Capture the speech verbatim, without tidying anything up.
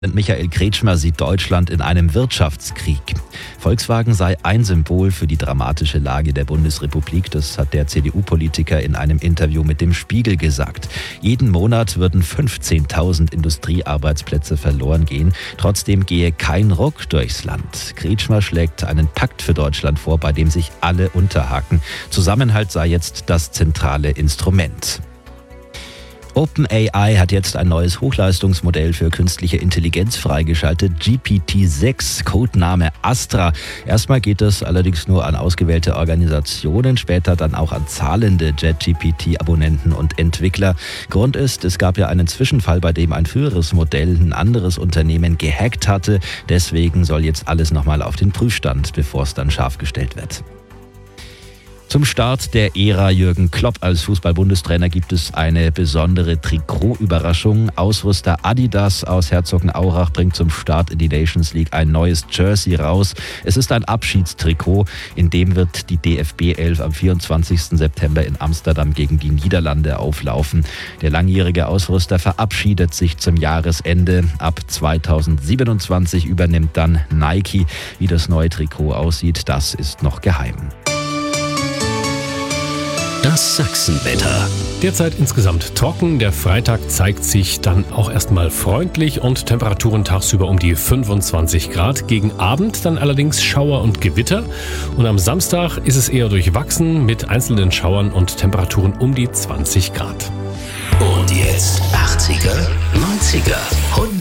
Michael Kretschmer sieht Deutschland in einem Wirtschaftskrieg. Volkswagen sei ein Symbol für die dramatische Lage der Bundesrepublik. Das hat der C D U-Politiker in einem Interview mit dem Spiegel gesagt. Jeden Monat würden fünfzehntausend Industriearbeitsplätze verloren gehen. Trotzdem gehe kein Ruck durchs Land. Kretschmer schlägt einen Pakt für Deutschland vor, bei dem sich alle unterhaken. Zusammenhalt sei jetzt das zentrale Instrument. OpenAI hat jetzt ein neues Hochleistungsmodell für künstliche Intelligenz freigeschaltet, G P T sechs, Codename Astra. Erstmal geht es allerdings nur an ausgewählte Organisationen, später dann auch an zahlende Jet-G P T-Abonnenten und Entwickler. Grund ist, es gab ja einen Zwischenfall, bei dem ein früheres Modell ein anderes Unternehmen gehackt hatte. Deswegen soll jetzt alles nochmal auf den Prüfstand, bevor es dann scharf gestellt wird. Zum Start der Ära Jürgen Klopp als Fußball-Bundestrainer gibt es eine besondere Trikot-Überraschung. Ausrüster Adidas aus Herzogenaurach bringt zum Start in die Nations League ein neues Jersey raus. Es ist ein Abschiedstrikot, in dem wird die D F B elf am vierundzwanzigsten September in Amsterdam gegen die Niederlande auflaufen. Der langjährige Ausrüster verabschiedet sich zum Jahresende. Ab zweitausendsiebenundzwanzig übernimmt dann Nike. Wie das neue Trikot aussieht, das ist noch geheim. Das Sachsenwetter. Derzeit insgesamt trocken. Der Freitag zeigt sich dann auch erstmal freundlich und Temperaturen tagsüber um die fünfundzwanzig Grad. Gegen Abend dann allerdings Schauer und Gewitter. Und am Samstag ist es eher durchwachsen mit einzelnen Schauern und Temperaturen um die zwanzig Grad. Und jetzt achtziger, neunziger, hundert